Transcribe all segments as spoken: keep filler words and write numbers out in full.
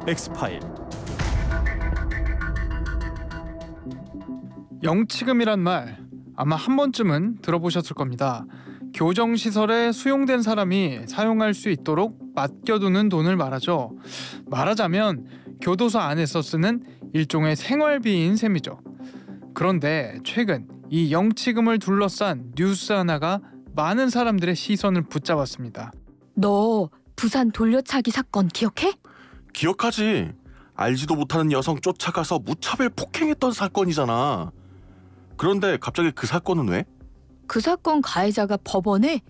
엑스파일. 영치금이란 말 아마 한 번쯤은 들어보셨을 겁니다. 교정시설에 수용된 사람이 사용할 수 있도록 맡겨두는 돈을 말하죠. 말하자면 교도소 안에서 쓰는 일종의 생활비인 셈이죠. 그런데 최근 이 영치금을 둘러싼 뉴스 하나가 많은 사람들의 시선을 붙잡았습니다. 너 부산 돌려차기 사건 기억해? 기억하지. 알지도 못하는 여성 쫓아가서 무차별 폭행했던 사건이잖아. 그런데 갑자기 그 사건은 왜? 그 사건 가해자가 법원에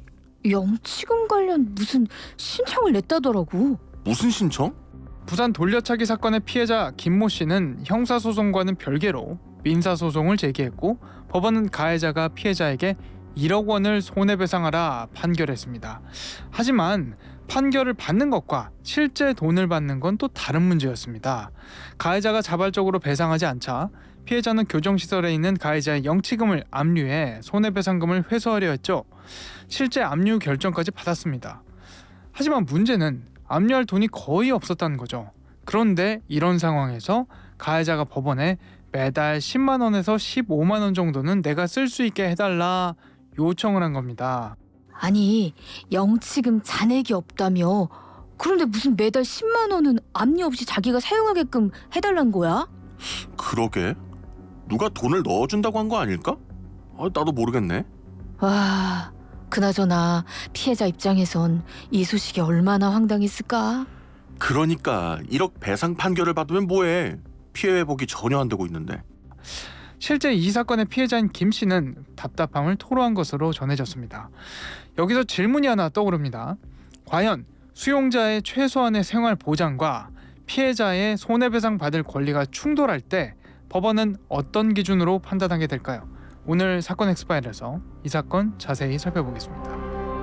영치금 관련 무슨 신청을 냈다더라고. 무슨 신청? 부산 돌려차기 사건의 피해자 김모 씨는 형사소송과는 별개로 민사소송을 제기했고 법원은 가해자가 피해자에게 일억 원을 손해배상하라 판결했습니다. 하지만 판결을 받는 것과 실제 돈을 받는 건 또 다른 문제였습니다. 가해자가 자발적으로 배상하지 않자 피해자는 교정시설에 있는 가해자의 영치금을 압류해 손해배상금을 회수하려 했죠. 실제 압류 결정까지 받았습니다. 하지만 문제는 압류할 돈이 거의 없었다는 거죠. 그런데 이런 상황에서 가해자가 법원에 매달 십만 원에서 십오만 원 정도는 내가 쓸 수 있게 해달라 요청을 한 겁니다. 아니, 영치금 잔액이 없다며. 그런데 무슨 매달 십만 원은 압류 없이 자기가 사용하게끔 해달란 거야? 그러게. 누가 돈을 넣어준다고 한 거 아닐까? 아, 나도 모르겠네. 와, 그나저나 피해자 입장에선 이 소식이 얼마나 황당했을까? 그러니까 일억 배상 판결을 받으면 뭐해. 피해 회복이 전혀 안 되고 있는데. 실제 이 사건의 피해자인 김 씨는 답답함을 토로한 것으로 전해졌습니다. 여기서 질문이 하나 떠오릅니다. 과연 수용자의 최소한의 생활 보장과 피해자의 손해배상 받을 권리가 충돌할 때 법원은 어떤 기준으로 판단하게 될까요? 오늘 사건 엑스파일에서 이 사건 자세히 살펴보겠습니다.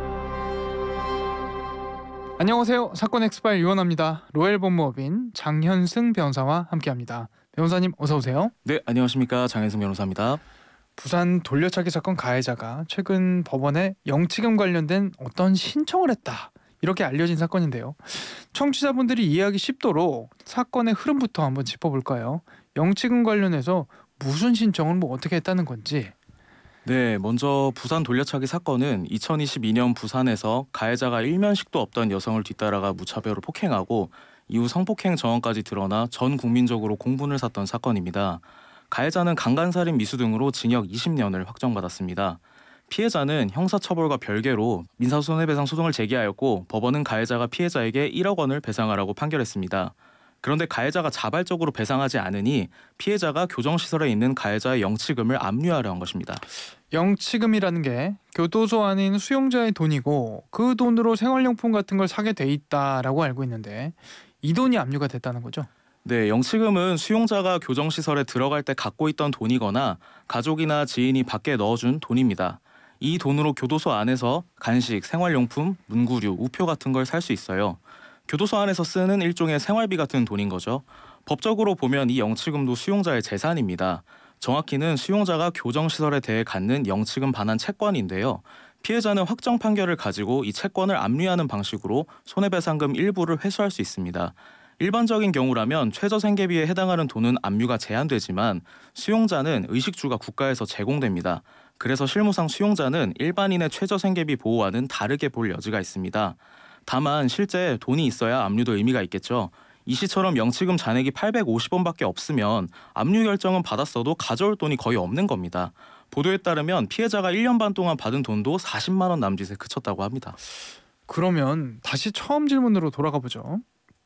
안녕하세요. 사건 엑스파일 유원합니다. 로엘 법무법인 장현승 변호사와 함께합니다. 변호사님 어서 오세요. 네, 안녕하십니까. 장현승 변호사입니다. 부산 돌려차기 사건 가해자가 최근 법원에 영치금 관련된 어떤 신청을 했다. 이렇게 알려진 사건인데요. 청취자분들이 이해하기 쉽도록 사건의 흐름부터 한번 짚어볼까요? 영치금 관련해서 무슨 신청을 뭐 어떻게 했다는 건지. 네, 먼저 부산 돌려차기 사건은 이천이십이 년 부산에서 가해자가 일면식도 없던 여성을 뒤따라가 무차별로 폭행하고 이후 성폭행 정황까지 드러나 전 국민적으로 공분을 샀던 사건입니다. 가해자는 강간살인 미수 등으로 징역 이십 년을 확정받았습니다. 피해자는 형사처벌과 별개로 민사손해배상 소송을 제기하였고 법원은 가해자가 피해자에게 일억 원을 배상하라고 판결했습니다. 그런데 가해자가 자발적으로 배상하지 않으니 피해자가 교정시설에 있는 가해자의 영치금을 압류하려 한 것입니다. 영치금이라는 게 교도소 안에 있는 수용자의 돈이고 그 돈으로 생활용품 같은 걸 사게 돼 있다라고 알고 있는데 이 돈이 압류가 됐다는 거죠? 네, 영치금은 수용자가 교정시설에 들어갈 때 갖고 있던 돈이거나 가족이나 지인이 밖에 넣어준 돈입니다. 이 돈으로 교도소 안에서 간식, 생활용품, 문구류, 우표 같은 걸 살 수 있어요. 교도소 안에서 쓰는 일종의 생활비 같은 돈인 거죠. 법적으로 보면 이 영치금도 수용자의 재산입니다. 정확히는 수용자가 교정시설에 대해 갖는 영치금 반환 채권인데요. 피해자는 확정 판결을 가지고 이 채권을 압류하는 방식으로 손해배상금 일부를 회수할 수 있습니다. 일반적인 경우라면 최저생계비에 해당하는 돈은 압류가 제한되지만 수용자는 의식주가 국가에서 제공됩니다. 그래서 실무상 수용자는 일반인의 최저생계비 보호와는 다르게 볼 여지가 있습니다. 다만 실제 돈이 있어야 압류도 의미가 있겠죠. 이 시처럼 영치금 잔액이 팔백오십 원밖에 없으면 압류 결정은 받았어도 가져올 돈이 거의 없는 겁니다. 보도에 따르면 피해자가 일 년 반 동안 받은 돈도 사십만 원 남짓에 그쳤다고 합니다. 그러면 다시 처음 질문으로 돌아가 보죠.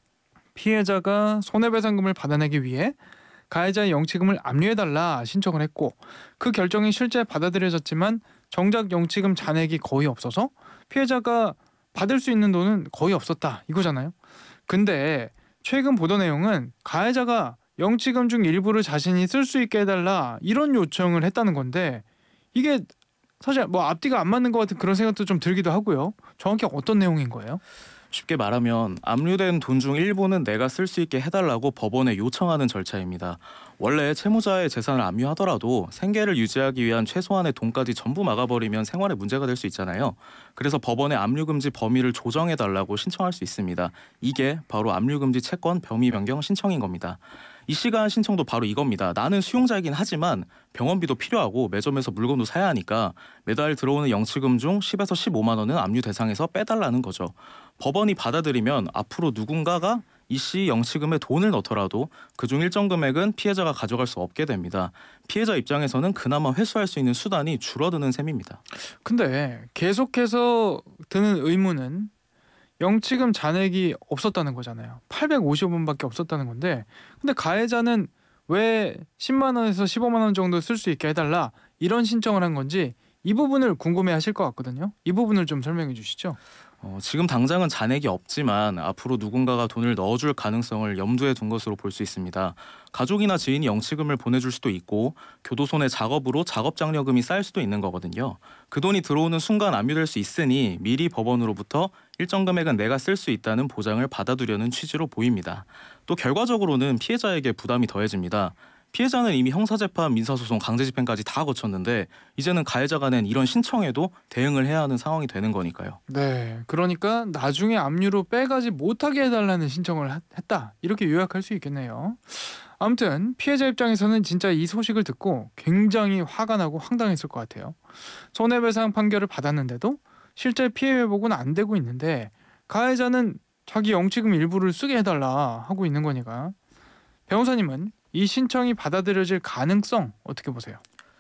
피해자가 손해배상금을 받아내기 위해 가해자의 영치금을 압류해달라 신청을 했고 그 결정이 실제 받아들여졌지만 정작 영치금 잔액이 거의 없어서 피해자가 받을 수 있는 돈은 거의 없었다 이거잖아요. 근데 최근 보도 내용은 가해자가 영치금 중 일부를 자신이 쓸 수 있게 해달라 이런 요청을 했다는 건데 이게 사실 뭐 앞뒤가 안 맞는 것 같은 그런 생각도 좀 들기도 하고요. 정확히 어떤 내용인 거예요? 쉽게 말하면 압류된 돈 중 일부는 내가 쓸 수 있게 해달라고 법원에 요청하는 절차입니다. 원래 채무자의 재산을 압류하더라도 생계를 유지하기 위한 최소한의 돈까지 전부 막아버리면 생활에 문제가 될 수 있잖아요. 그래서 법원에 압류금지 범위를 조정해달라고 신청할 수 있습니다. 이게 바로 압류금지 채권 범위 변경 신청인 겁니다. 이 시간 신청도 바로 이겁니다. 나는 수용자이긴 하지만 병원비도 필요하고 매점에서 물건도 사야 하니까 매달 들어오는 영치금 중 십에서 십오만 원은 압류 대상에서 빼달라는 거죠. 법원이 받아들이면 앞으로 누군가가 이씨 영치금에 돈을 넣더라도 그중 일정 금액은 피해자가 가져갈 수 없게 됩니다. 피해자 입장에서는 그나마 회수할 수 있는 수단이 줄어드는 셈입니다. 근데 계속해서 드는 의문은 영치금 잔액이 없었다는 거잖아요. 팔백오십 원밖에 없었다는 건데 근데 가해자는 왜 십만 원에서 십오만 원 정도 쓸 수 있게 해달라 이런 신청을 한 건지 이 부분을 궁금해하실 것 같거든요. 이 부분을 좀 설명해 주시죠. 어, 지금 당장은 잔액이 없지만 앞으로 누군가가 돈을 넣어줄 가능성을 염두에 둔 것으로 볼 수 있습니다. 가족이나 지인이 영치금을 보내줄 수도 있고 교도소 내 작업으로 작업장려금이 쌓일 수도 있는 거거든요. 그 돈이 들어오는 순간 압류될 수 있으니 미리 법원으로부터 일정 금액은 내가 쓸 수 있다는 보장을 받아두려는 취지로 보입니다. 또 결과적으로는 피해자에게 부담이 더해집니다. 피해자는 이미 형사재판, 민사소송, 강제집행까지 다 거쳤는데 이제는 가해자가 낸 이런 신청에도 대응을 해야 하는 상황이 되는 거니까요. 네, 그러니까 나중에 압류로 빼가지 못하게 해달라는 신청을 하- 했다 이렇게 요약할 수 있겠네요. 아무튼 피해자 입장에서는 진짜 이 소식을 듣고 굉장히 화가 나고 황당했을 것 같아요. 손해배상 판결을 받았는데도 실제 피해 회복은 안 되고 있는데 가해자는 자기 영치금 일부를 쓰게 해달라 하고 있는 거니까. 변호사님은 이 신청이 받아들여질 가능성 어떻게 보세요?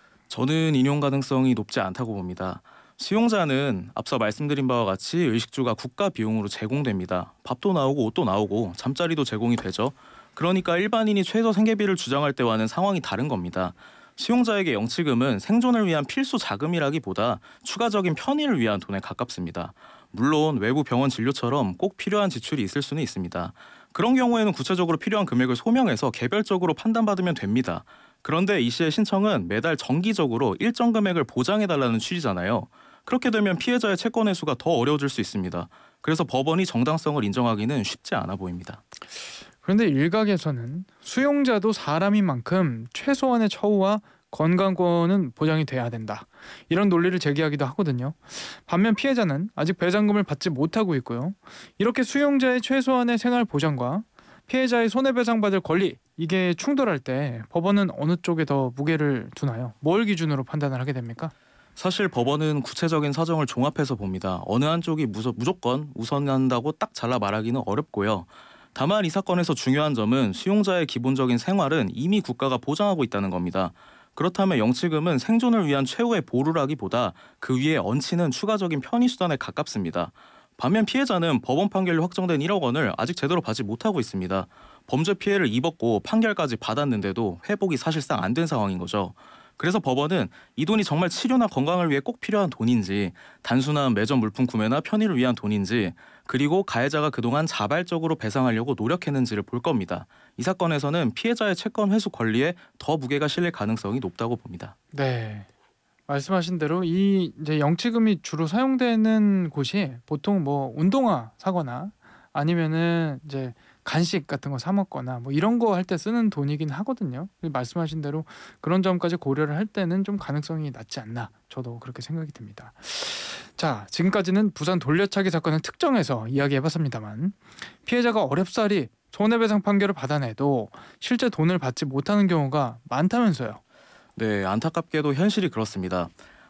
저는 인용 가능성이 높지 않다고 봅니다. 수용자는 앞서 말씀드린 바와 같이 의식주가 국가 비용으로 제공됩니다. 밥도 나오고 옷도 나오고 잠자리도 제공이 되죠. 그러니까 일반인이 최저 생계비를 주장할 때와는 상황이 다른 겁니다. 수용자에게 영치금은 생존을 위한 필수 자금이라기보다 추가적인 편의를 위한 돈에 가깝습니다. 물론 외부 병원 진료처럼 꼭 필요한 지출이 있을 수는 있습니다. 그런 경우에는 구체적으로 필요한 금액을 소명해서 개별적으로 판단받으면 됩니다. 그런데 이 씨의 신청은 매달 정기적으로 일정 금액을 보장해달라는 취지잖아요. 그렇게 되면 피해자의 채권 회수가 더 어려워질 수 있습니다. 그래서 법원이 정당성을 인정하기는 쉽지 않아 보입니다. 그런데 일각에서는 수용자도 사람인 만큼 최소한의 처우와 건강권은 보장이 돼야 된다. 이런 논리를 제기하기도 하거든요. 반면 피해자는 아직 배상금을 받지 못하고 있고요. 이렇게 수용자의 최소한의 생활 보장과 피해자의 손해배상받을 권리 이게 충돌할 때 법원은 어느 쪽에 더 무게를 두나요? 뭘 기준으로 판단을 하게 됩니까? 사실 법원은 구체적인 사정을 종합해서 봅니다. 어느 한쪽이 무조, 무조건 우선한다고 딱 잘라 말하기는 어렵고요. 다만 이 사건에서 중요한 점은 수용자의 기본적인 생활은 이미 국가가 보장하고 있다는 겁니다. 그렇다면 영치금은 생존을 위한 최후의 보루라기보다 그 위에 얹히는 추가적인 편의수단에 가깝습니다. 반면 피해자는 법원 판결로 확정된 일억 원을 아직 제대로 받지 못하고 있습니다. 범죄 피해를 입었고 판결까지 받았는데도 회복이 사실상 안 된 상황인 거죠. 그래서 법원은 이 돈이 정말 치료나 건강을 위해 꼭 필요한 돈인지 단순한 매점 물품 구매나 편의를 위한 돈인지 그리고 가해자가 그동안 자발적으로 배상하려고 노력했는지를 볼 겁니다. 이 사건에서는 피해자의 채권 회수 권리에 더 무게가 실릴 가능성이 높다고 봅니다. 네. 말씀하신 대로 이 이제 영치금이 주로 사용되는 곳이 보통 뭐 운동화 사거나 아니면은 이제 간식 같은 거 사 먹거나 뭐 이런 거 할 때 쓰는 돈이긴 하거든요. 말씀하신 대로 그런 점까지 고려를 할 때는 좀 가능성이 낮지 않나 저도 그렇게 생각이 듭니다. 자, 지금까지는 부산 돌려차기 사건을 특정해서 이야기해봤습니다만 피해자가 어렵사리 손해배상 판결을 받아내도 실제 돈을 받지 못하는 경우가 많다면서요. 네, 안타깝게도 현실이 그렇습니다.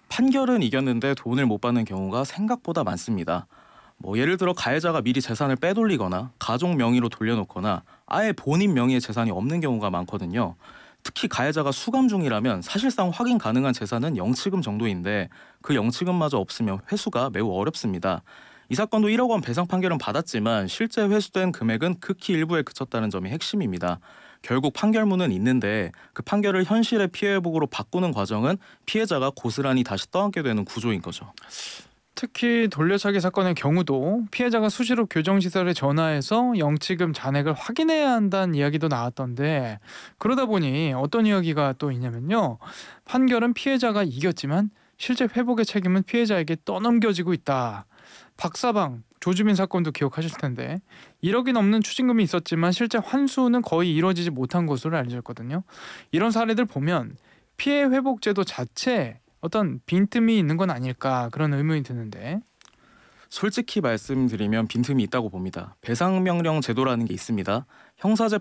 판결은 이겼는데 돈을 못 받는 경우가 생각보다 많습니다. 뭐 예를 들어 가해자가 미리 재산을 빼돌리거나 가족 명의로 돌려놓거나 아예 본인 명의의 재산이 없는 경우가 많거든요. 특히 가해자가 수감 중이라면 사실상 확인 가능한 재산은 영치금 정도인데 그 영치금마저 없으면 회수가 매우 어렵습니다. 이 사건도 일억 원 배상 판결은 받았지만 실제 회수된 금액은 극히 일부에 그쳤다는 점이 핵심입니다. 결국 판결문은 있는데 그 판결을 현실의 피해 회복으로 바꾸는 과정은 피해자가 고스란히 다시 떠안게 되는 구조인 거죠. 특히 돌려차기 사건의 경우도 피해자가 수시로 교정시설에 전화해서 영치금 잔액을 확인해야 한다는 이야기도 나왔던데 그러다 보니 어떤 이야기가 또 있냐면요. 판결은 피해자가 이겼지만 실제 회복의 책임은 피해자에게 떠넘겨지고 있다. 박사방, 조주빈 사건도 기억하실 텐데 일억이 넘는 추징금이 있었지만 실제 환수는 거의 이루어지지 못한 것으로 알려졌거든요. 이런 사례들 보면 피해 회복 제도 자체에 어떤 빈틈이 있는 건 아닐까 그런 의문이 드는데 솔직히 말씀드리면 빈틈이 있다고 봅니다. 배상명령 제도라는 게 있습니다. 형사재